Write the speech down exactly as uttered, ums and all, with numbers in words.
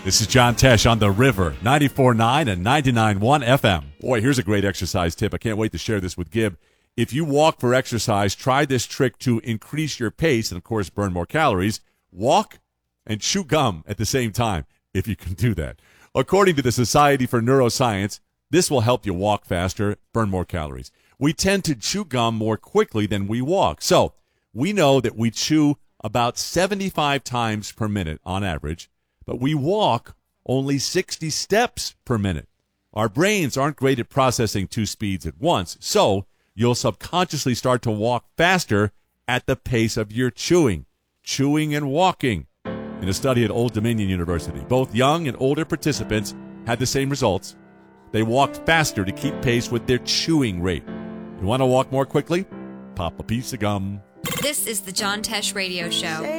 This is John Tesh on The River, ninety-four point nine and ninety-nine point one F M. Boy, here's a great exercise tip. I can't wait to share this with Gib. If you walk for exercise, try this trick to increase your pace and, of course, burn more calories. Walk and chew gum at the same time, if you can do that. According to the Society for Neuroscience, this will help you walk faster, burn more calories. We tend to chew gum more quickly than we walk. So we know that we chew about seventy-five times per minute on average, but we walk only sixty steps per minute. Our brains aren't great at processing two speeds at once, so you'll subconsciously start to walk faster at the pace of your chewing. Chewing and walking. In a study at Old Dominion University, both young and older participants had the same results. They walked faster to keep pace with their chewing rate. You want to walk more quickly? Pop a piece of gum. This is the John Tesh Radio Show.